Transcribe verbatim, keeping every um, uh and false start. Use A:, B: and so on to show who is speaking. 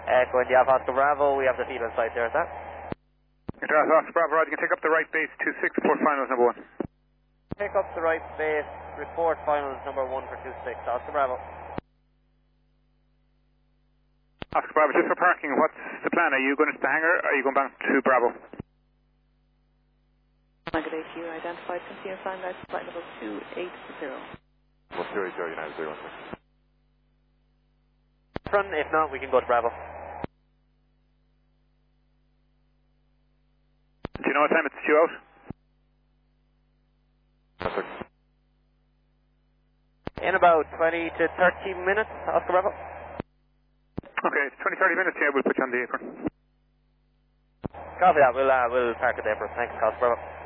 A: Echo India Oscar Bravo, we have the feed on site there, is that?
B: Oscar Bravo, right, you can take up the right base two six, report finals number one.
A: Take up the right base, report finals number one for two six, Oscar Bravo.
B: Oscar Bravo, just for parking, what's the plan? Are you going to the hangar, or are you going back to Bravo?
C: Good day to you, identified, continue flying back to flight level two eight zero.
D: Well, two eight zero, United zero one six.
A: Front, if not, we can go to Bravo.
B: Do you know what time it's due out?
D: Yes, sir.
A: In about twenty to thirty minutes, Oscar Bravo.
B: Okay, it's twenty, thirty minutes here, we'll put you on the apron.
A: Copy that, we'll, uh, we'll park at the apron. Thanks, Oscar Bravo.